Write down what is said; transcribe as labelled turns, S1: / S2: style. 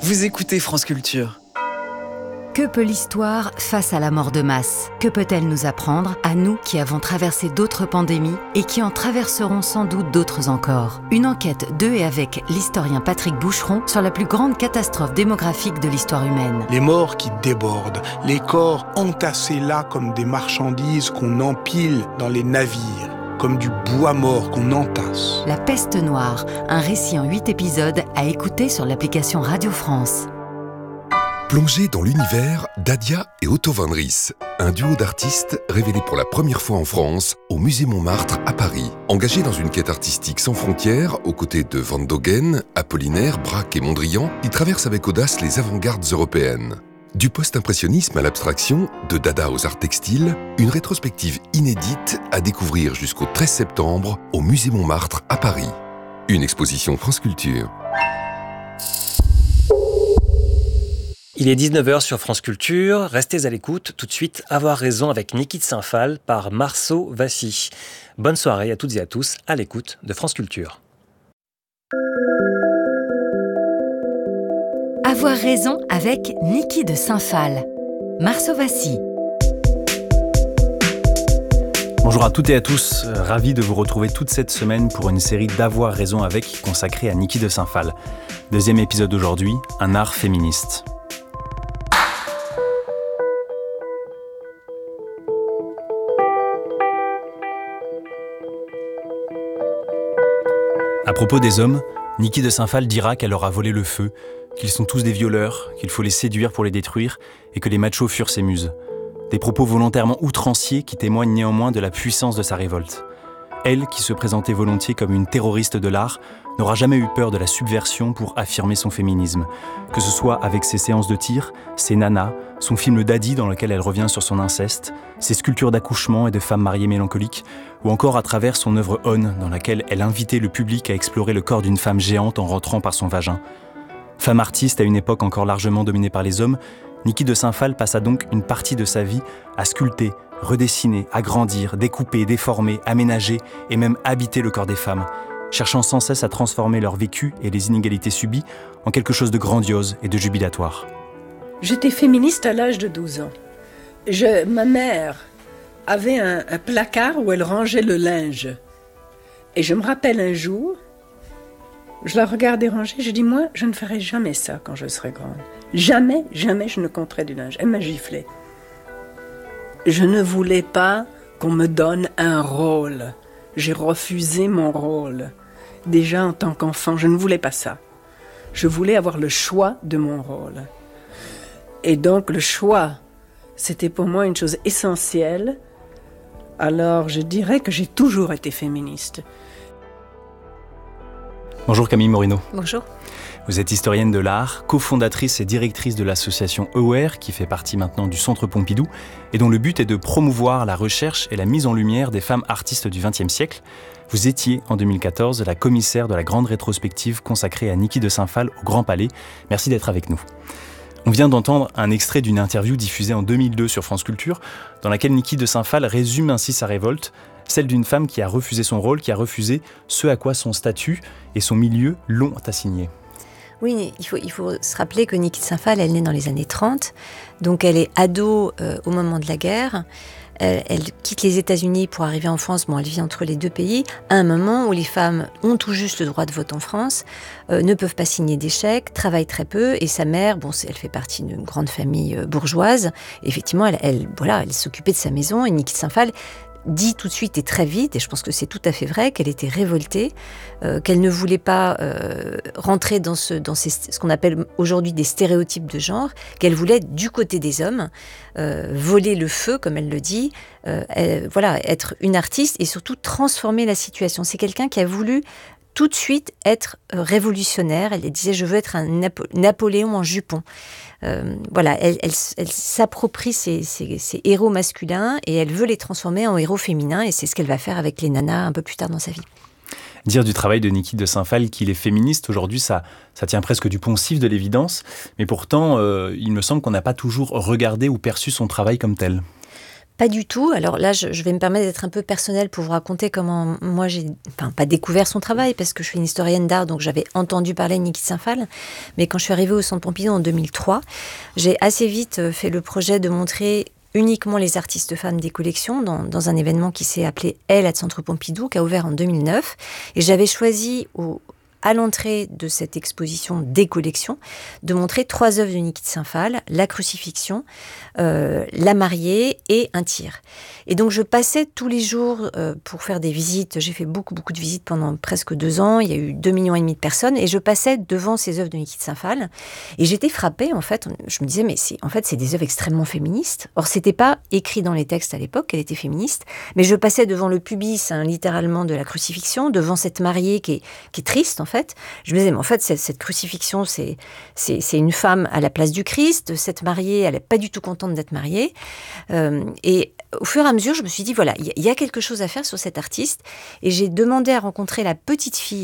S1: Vous écoutez France Culture.
S2: Que peut l'histoire face à la mort de masse ? Que peut-elle nous apprendre, à nous qui avons traversé d'autres pandémies et qui en traverseront sans doute d'autres encore ? Une enquête de et avec l'historien Patrick Boucheron sur la plus grande catastrophe démographique de l'histoire humaine.
S3: Les morts qui débordent, les corps entassés là comme des marchandises qu'on empile dans les navires, comme du bois mort qu'on entasse.
S2: La peste noire, un récit en 8 épisodes à écouter sur l'application Radio France.
S4: Plongez dans l'univers d'Adia et Otto van Ries, un duo d'artistes révélé pour la première fois en France au Musée Montmartre à Paris. Engagés dans une quête artistique sans frontières, aux côtés de Van Dogen, Apollinaire, Braque et Mondrian, ils traversent avec audace les avant-gardes européennes. Du post-impressionnisme à l'abstraction, de Dada aux arts textiles, une rétrospective inédite à découvrir jusqu'au 13 septembre au Musée Montmartre à Paris. Une exposition France Culture.
S5: Il est 19h sur France Culture, restez à l'écoute, tout de suite Avoir raison avec Niki de Saint-Phalle par Marceau Vassy. Bonne soirée à toutes et à tous à l'écoute de France Culture.
S2: Avoir raison avec Niki de Saint-Phalle. Marceau Vassy.
S6: Bonjour à toutes et à tous, ravi de vous retrouver toute cette semaine pour une série d'Avoir raison avec consacrée à Niki de Saint-Phalle. Deuxième épisode aujourd'hui, un art féministe. À propos des hommes, Niki de Saint-Phalle dira qu'elle leur a volé le feu, qu'ils sont tous des violeurs, qu'il faut les séduire pour les détruire et que les machos furent ses muses. Des propos volontairement outranciers qui témoignent néanmoins de la puissance de sa révolte. Elle, qui se présentait volontiers comme une terroriste de l'art, n'aura jamais eu peur de la subversion pour affirmer son féminisme, que ce soit avec ses séances de tir, ses nanas, son film Daddy dans lequel elle revient sur son inceste, ses sculptures d'accouchement et de femmes mariées mélancoliques, ou encore à travers son œuvre On, dans laquelle elle invitait le public à explorer le corps d'une femme géante en rentrant par son vagin. Femme artiste à une époque encore largement dominée par les hommes, Niki de Saint-Phalle passa donc une partie de sa vie à sculpter, redessiner, agrandir, découper, déformer, aménager et même habiter le corps des femmes, cherchant sans cesse à transformer leur vécu et les inégalités subies en quelque chose de grandiose et de jubilatoire.
S7: J'étais féministe à l'âge de 12 ans. Ma mère avait un placard où elle rangeait le linge. Et je me rappelle un jour, je la regardais ranger, je dis moi, je ne ferai jamais ça quand je serai grande. Jamais, jamais je ne compterai du linge. Elle m'a giflé. Je ne voulais pas qu'on me donne un rôle. J'ai refusé mon rôle. Déjà en tant qu'enfant, je ne voulais pas ça. Je voulais avoir le choix de mon rôle. Et donc le choix, c'était pour moi une chose essentielle. Alors je dirais que j'ai toujours été féministe.
S6: Bonjour Camille Morino.
S8: Bonjour.
S6: Vous êtes historienne de l'art, cofondatrice et directrice de l'association Aware, qui fait partie maintenant du Centre Pompidou, et dont le but est de promouvoir la recherche et la mise en lumière des femmes artistes du XXe siècle. Vous étiez, en 2014, la commissaire de la grande rétrospective consacrée à Niki de Saint-Phalle au Grand Palais. Merci d'être avec nous. On vient d'entendre un extrait d'une interview diffusée en 2002 sur France Culture, dans laquelle Niki de Saint-Phalle résume ainsi sa révolte, celle d'une femme qui a refusé son rôle, qui a refusé ce à quoi son statut et son milieu l'ont assigné.
S8: Oui, il faut se rappeler que Niki de Saint-Phalle, elle naît dans les années 30, donc elle est ado au moment de la guerre. Elle quitte les États-Unis pour arriver en France. Bon, elle vit entre les deux pays, à un moment où les femmes ont tout juste le droit de vote en France, ne peuvent pas signer des chèques, travaillent très peu, et sa mère, elle fait partie d'une grande famille bourgeoise. Et effectivement, elle s'occupait de sa maison, et Niki de Saint-Phalle dit tout de suite et très vite, et je pense que c'est tout à fait vrai, qu'elle était révoltée, qu'elle ne voulait pas rentrer dans ce qu'on appelle aujourd'hui des stéréotypes de genre, qu'elle voulait être du côté des hommes, voler le feu, comme elle le dit, être une artiste et surtout transformer la situation. C'est quelqu'un qui a voulu tout de suite être révolutionnaire. Elle disait « je veux être un Napoléon en jupon ». Elle s'approprie ces héros masculins et elle veut les transformer en héros féminins, et c'est ce qu'elle va faire avec les nanas un peu plus tard dans sa vie.
S6: Dire du travail de Niki de Saint-Phalle qu'il est féministe, aujourd'hui, ça tient presque du poncif de l'évidence, mais pourtant, il me semble qu'on n'a pas toujours regardé ou perçu son travail comme tel.
S8: Pas du tout. Alors là, je vais me permettre d'être un peu personnelle pour vous raconter comment moi j'ai, pas découvert son travail, parce que je suis une historienne d'art, donc j'avais entendu parler de Niki de Saint-Phal. Mais quand je suis arrivée au Centre Pompidou en 2003, j'ai assez vite fait le projet de montrer uniquement les artistes femmes des collections dans un événement qui s'est appelé Elle à Centre Pompidou, qui a ouvert en 2009. Et j'avais choisi à l'entrée de cette exposition des collections, de montrer 3 œuvres de Niki de Saint-Phal, la crucifixion, la mariée et un tir. Et donc je passais tous les jours pour faire des visites. J'ai fait beaucoup de visites pendant presque 2 ans. Il y a eu 2,5 millions de personnes et je passais devant ces œuvres de Niki de Saint-Phal et j'étais frappée en fait. Je me disais mais c'est des œuvres extrêmement féministes. Or c'était pas écrit dans les textes à l'époque qu'elle était féministe, mais je passais devant le pubis littéralement de la crucifixion, devant cette mariée qui est triste en fait. Je me disais, mais en fait, cette crucifixion, c'est une femme à la place du Christ. Cette mariée, elle n'est pas du tout contente d'être mariée. Et au fur et à mesure, je me suis dit, voilà, il y a quelque chose à faire sur cet artiste. Et j'ai demandé à rencontrer la petite fille